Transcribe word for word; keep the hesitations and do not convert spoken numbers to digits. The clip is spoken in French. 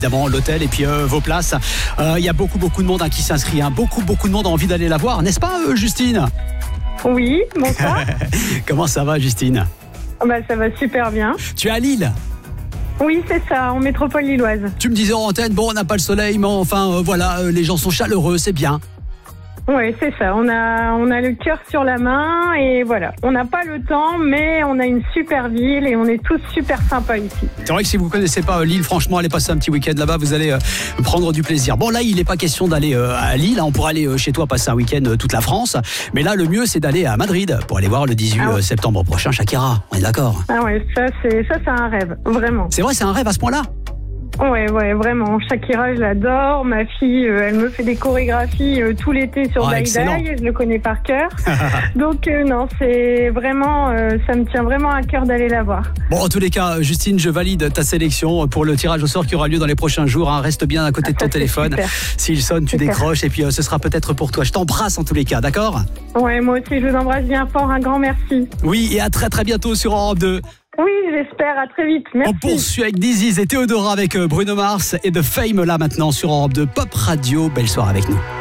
Évidemment, l'hôtel et puis euh, vos places. Il euh, y a beaucoup, beaucoup de monde hein, qui s'inscrit. Hein. Beaucoup, beaucoup de monde a envie d'aller la voir, n'est-ce pas, euh, Justine? Oui, bonsoir. Comment ça va, Justine? Bah, ça va super bien. Tu es à Lille? Oui, c'est ça, en métropole lilloise. Tu me disais en antenne, bon, on n'a pas le soleil, mais enfin, euh, voilà, euh, les gens sont chaleureux, c'est bien. Oui, c'est ça. On a, on a le cœur sur la main et voilà. On n'a pas le temps, mais on a une super ville et on est tous super sympas ici. C'est vrai que si vous ne connaissez pas Lille, franchement, allez passer un petit week-end là-bas, vous allez euh, prendre du plaisir. Bon, là, il n'est pas question d'aller euh, à Lille. Hein, on pourrait aller euh, chez toi passer un week-end euh, toute la France. Mais là, le mieux, c'est d'aller à Madrid pour aller voir le dix-huit Ah ouais. septembre prochain Shakira. On est d'accord? Ah ouais, ça c'est, ça, c'est un rêve, vraiment. C'est vrai, c'est un rêve à ce point-là? Ouais, ouais, vraiment. Shakira, je l'adore. Ma fille, euh, elle me fait des chorégraphies euh, tout l'été sur Ah, Die excellent. Die. Je le connais par cœur. Donc, euh, non, c'est vraiment, euh, ça me tient vraiment à cœur d'aller la voir. Bon, en tous les cas, Justine, je valide ta sélection pour le tirage au sort qui aura lieu dans les prochains jours. Hein. Reste bien à côté Ah, de ton ça, c'est téléphone. super. S'il sonne, tu Super. décroches et puis euh, ce sera peut-être pour toi. Je t'embrasse en tous les cas, d'accord? Ouais, moi aussi, je vous embrasse bien fort. Un grand merci. Oui, et à très très bientôt sur Europe deux. Oui, j'espère. À très vite. Merci. On poursuit avec Diziz et Théodora avec Bruno Mars et de Fame là maintenant sur Europe deux Pop Radio. Belle soirée avec nous.